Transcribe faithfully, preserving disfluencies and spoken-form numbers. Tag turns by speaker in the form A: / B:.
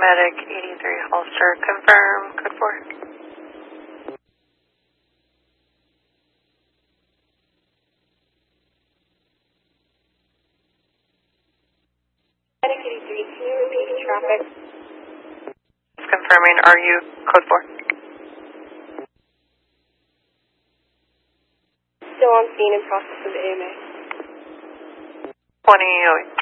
A: paramedic eighty-three Holster, confirm code four.
B: Medic eighty-three, can you repeat traffic?
A: Confirming, are you code four?
B: Still on scene in process of A M A.
A: twenty oh eight.